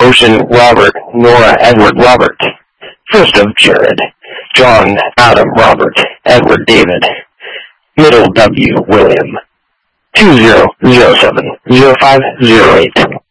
Ocean Robert, Nora Edward Robert. First of Jared, John Adam Robert, Edward David. Middle W William. 2007-0508.